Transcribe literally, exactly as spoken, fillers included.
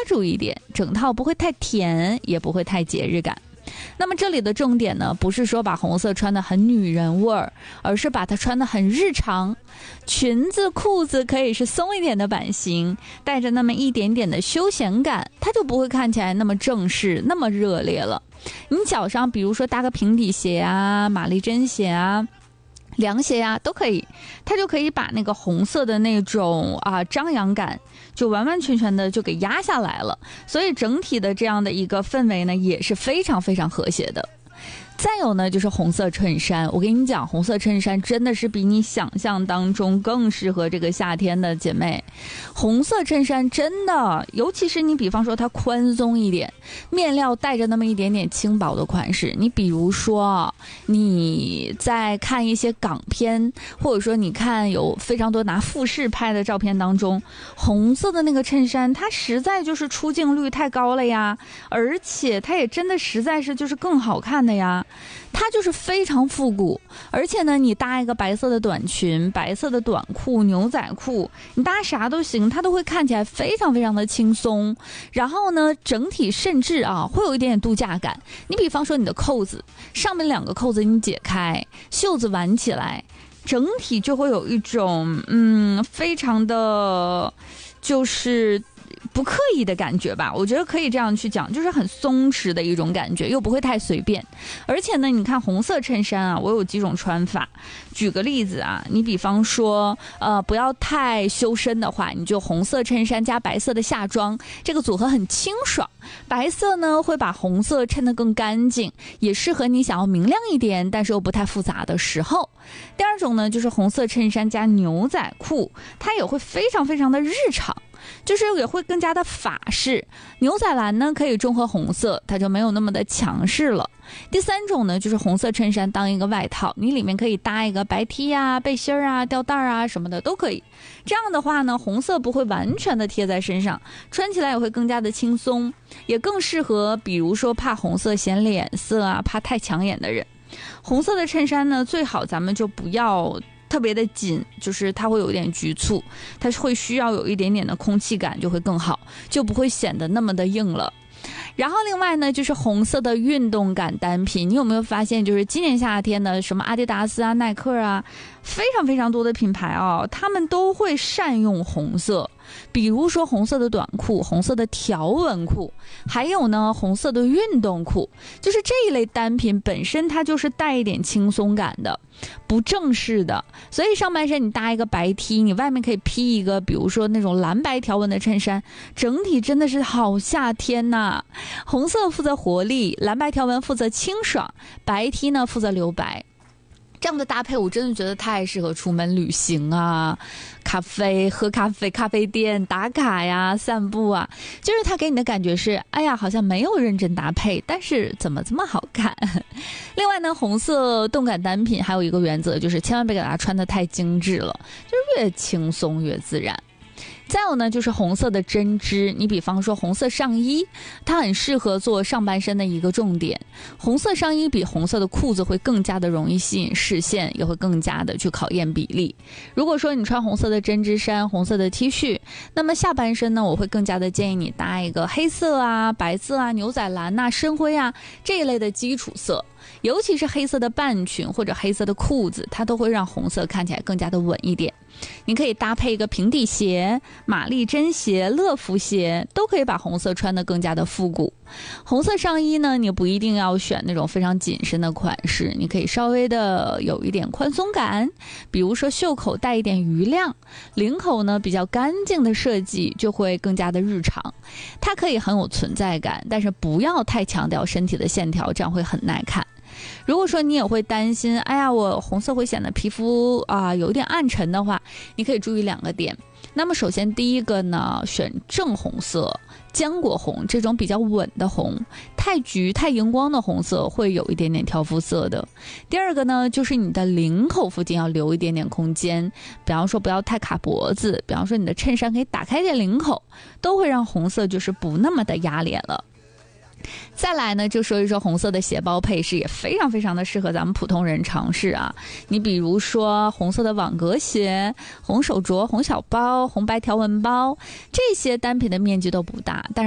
住一点，整套不会太甜，也不会太节日感。那么这里的重点呢，不是说把红色穿得很女人味儿，而是把它穿得很日常。裙子裤子可以是松一点的版型，带着那么一点点的休闲感，它就不会看起来那么正式那么热烈了。你脚上比如说搭个平底鞋啊，玛丽珍鞋啊，凉鞋啊都可以，它就可以把那个红色的那种啊张扬感就完完全全的就给压下来了，所以整体的这样的一个氛围呢也是非常非常和谐的。再有呢就是红色衬衫，我跟你讲，红色衬衫真的是比你想象当中更适合这个夏天的姐妹。红色衬衫真的，尤其是你比方说它宽松一点，面料带着那么一点点轻薄的款式，你比如说你在看一些港片，或者说你看有非常多拿富士拍的照片当中，红色的那个衬衫它实在就是出镜率太高了呀，而且它也真的实在是就是更好看的呀，它就是非常复古。而且呢你搭一个白色的短裙，白色的短裤，牛仔裤，你搭啥都行，它都会看起来非常非常的轻松。然后呢整体甚至啊会有一点点度假感。你比方说你的扣子上面两个扣子你解开，袖子挽起来，整体就会有一种嗯非常的就是不刻意的感觉吧，我觉得可以这样去讲，就是很松弛的一种感觉，又不会太随便。而且呢你看红色衬衫啊，我有几种穿法。举个例子啊，你比方说呃不要太修身的话，你就红色衬衫加白色的夏装，这个组合很清爽。白色呢会把红色衬得更干净，也适合你想要明亮一点但是又不太复杂的时候。第二种呢就是红色衬衫加牛仔裤，它也会非常非常的日常，就是也会更加的法式。牛仔蓝呢可以中和红色，它就没有那么的强势了。第三种呢就是红色衬衫当一个外套，你里面可以搭一个白 T 啊、背心啊、吊带啊什么的都可以。这样的话呢，红色不会完全的贴在身上，穿起来也会更加的轻松，也更适合比如说怕红色显脸色啊、怕太抢眼的人。红色的衬衫呢最好咱们就不要特别的紧，就是它会有一点局促，它会需要有一点点的空气感就会更好，就不会显得那么的硬了。然后另外呢就是红色的运动感单品，你有没有发现就是今年夏天的什么阿迪达斯啊、耐克啊，非常非常多的品牌哦，他们都会善用红色。比如说红色的短裤、红色的条纹裤，还有呢红色的运动裤，就是这一类单品本身它就是带一点轻松感的，不正式的。所以上半身你搭一个白 T， 你外面可以披一个比如说那种蓝白条纹的衬衫，整体真的是好夏天呐。红色负责活力，蓝白条纹负责清爽，白 T 呢负责留白。这样的搭配我真的觉得太适合出门旅行啊，咖啡喝咖啡，咖啡店打卡呀，散步啊，就是它给你的感觉是哎呀好像没有认真搭配，但是怎么这么好看。另外呢红色动感单品还有一个原则，就是千万别给它穿得太精致了，就是越轻松越自然。再有呢就是红色的针织，你比方说红色上衣，它很适合做上半身的一个重点。红色上衣比红色的裤子会更加的容易吸引视线，也会更加的去考验比例。如果说你穿红色的针织衫、红色的 T 恤，那么下半身呢我会更加的建议你搭一个黑色啊、白色啊、牛仔蓝啊、深灰啊这一类的基础色。尤其是黑色的半裙或者黑色的裤子，它都会让红色看起来更加的稳一点。你可以搭配一个平底鞋、玛丽珍鞋、乐福鞋，都可以把红色穿得更加的复古。红色上衣呢，你不一定要选那种非常紧身的款式，你可以稍微的有一点宽松感，比如说袖口带一点余亮，领口呢比较干净的设计，就会更加的日常。它可以很有存在感，但是不要太强调身体的线条，这样会很耐看。如果说你也会担心哎呀我红色会显得皮肤啊、呃、有点暗沉的话，你可以注意两个点。那么首先第一个呢，选正红色、浆果红这种比较稳的红，太橘太荧光的红色会有一点点挑肤色的。第二个呢，就是你的领口附近要留一点点空间，比方说不要太卡脖子，比方说你的衬衫可以打开点领口，都会让红色就是不那么的压脸了。再来呢，就说一说红色的鞋包配饰，也非常非常的适合咱们普通人尝试啊。你比如说红色的网格鞋、红手镯、红小包、红白条纹包，这些单品的面积都不大，但